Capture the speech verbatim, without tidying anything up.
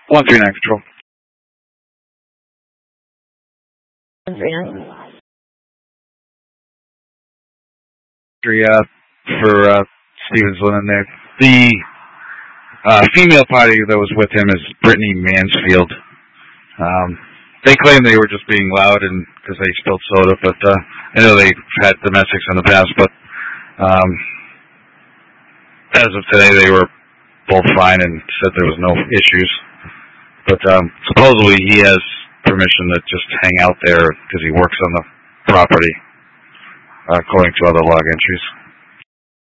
one three nine Control. one three nine. Uh, for uh, Stevensland in there. The uh, female party that was with him is Brittany Mansfield. Um, they claim they were just being loud and because they spilled soda, but uh, I know they've had domestics in the past, but um, as of today they were both fine and said there was no issues. But um, supposedly he has permission to just hang out there because he works on the property, uh, according to other log entries.